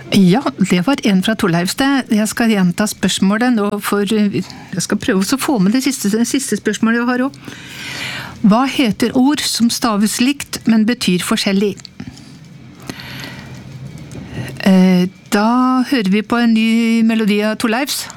Ja, det var en fra Torleifsted. Jeg skal gjenta spørsmålet nå, for jeg skal prøve å få med det siste spørsmålet jeg har også. Hva heter ord som staves likt, men betyr forskjellig? Da hører vi på en ny melodi av Torleifs.